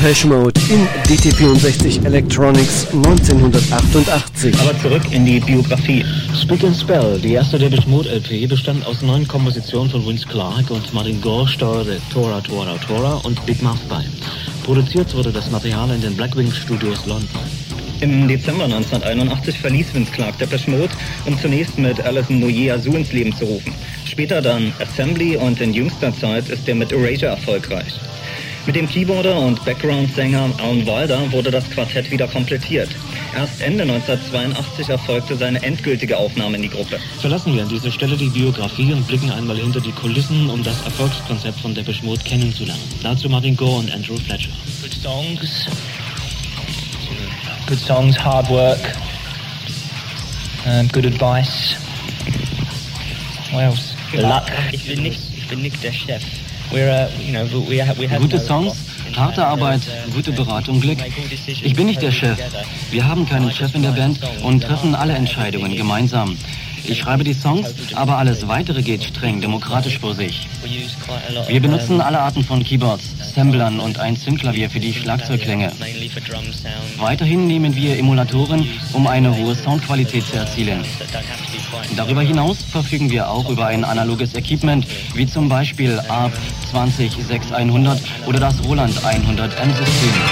Depeche Mode in DT64 Electronics 1988. Aber zurück in die Biografie. Speak and Spell, die erste Depeche Mode LP, bestand aus 9 Kompositionen von Vince Clarke und Martin Gore steuerte Tora Tora Tora und Big Muff bei. Produziert wurde das Material in den Blackwing Studios London. Im Dezember 1981 verließ Vince Clarke Depeche Mode, um zunächst mit Alison Moyet Azul ins Leben zu rufen. Später dann Assembly und in jüngster Zeit ist er mit Erasure erfolgreich. Mit dem Keyboarder und Background-Sänger Alan Wilder wurde das Quartett wieder komplettiert. Erst Ende 1982 erfolgte seine endgültige Aufnahme in die Gruppe. Verlassen wir an dieser Stelle die Biografie und blicken einmal hinter die Kulissen, um das Erfolgskonzept von Depeche Mode kennenzulernen. Dazu Martin Gore und Andrew Fletcher. Good songs, hard work, good advice. What else? Luck. Ich bin nicht der Chef. Gute Songs, harte Arbeit, gute Beratung, Glück. Ich bin nicht der Chef. Wir haben keinen Chef in der Band und treffen alle Entscheidungen gemeinsam. Ich schreibe die Songs, aber alles Weitere geht streng demokratisch vor sich. Wir benutzen alle Arten von Keyboards, Samplern und ein Synthklavier für die Schlagzeugklänge. Weiterhin nehmen wir Emulatoren, um eine hohe Soundqualität zu erzielen. Darüber hinaus verfügen wir auch über ein analoges Equipment, wie zum Beispiel ARP 206100 oder das Roland 100M-System.